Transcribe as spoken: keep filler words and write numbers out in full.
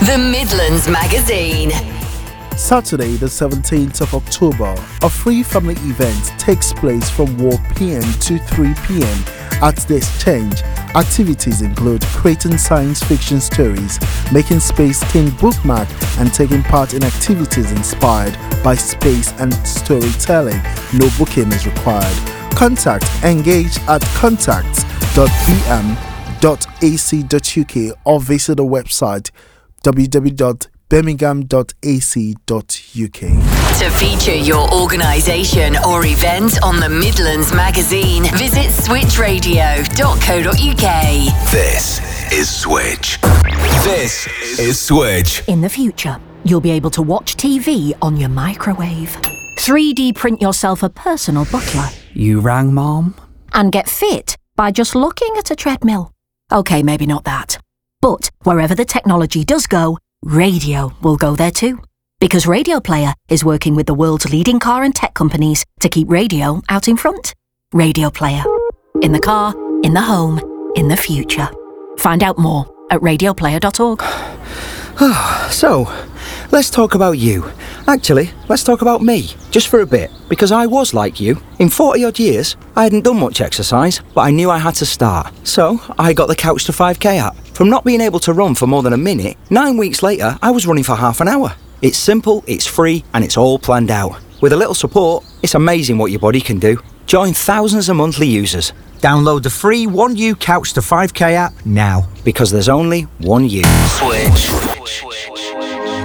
The Midlands Magazine. Saturday, the seventeenth of October, a free family event takes place from one p m to three p m at the Exchange. Activities include creating science fiction stories, making space themed bookmark, and taking part in activities inspired by space and storytelling. No booking is required. Contact engage at contacts dot b m dot a c dot u k or visit the website w w w dot birmingham dot a c dot u k. To feature your organisation or event on the Midlands Magazine, visit switch radio dot co dot u k. This is Switch. This is Switch. In the future, you'll be able to watch T V on your microwave, three D print yourself a personal butler. You rang, Mom? And get fit by just looking at a treadmill. Okay, maybe not that. But wherever the technology does go, radio will go there too. Because Radio Player is working with the world's leading car and tech companies to keep radio out in front. Radio Player. In the car, in the home, in the future. Find out more at radio player dot org. So, let's talk about you. Actually, let's talk about me, just for a bit, because I was like you. In forty odd years, I hadn't done much exercise, but I knew I had to start. So, I got the Couch to five K app. From not being able to run for more than a minute, nine weeks later, I was running for half an hour. It's simple, it's free, and it's all planned out. With a little support, it's amazing what your body can do. Join thousands of monthly users. Download the free one U Couch to five K app now. Because there's only one you. Switch.